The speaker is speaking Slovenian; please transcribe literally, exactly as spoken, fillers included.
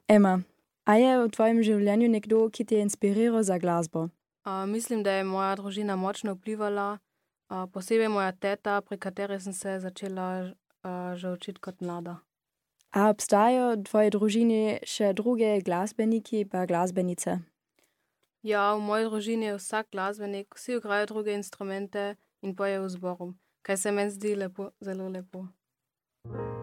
Ema, a je v tvojem življenju nekdo, ki te je inspiriral za glasbo? Uh, mislim, da je moja družina močno vplivala, uh, posebej moja teta, pri kateri sem se začela uh, že učiti kot mlada. A obstajajo v tvoji družini še druge glasbeniki pa glasbenice? Ja, v moji družini je vsak glasbenik, vsi igrajo druge instrumente in pojejo v zboru, kaj se meni zdi lepo, zelo lepo.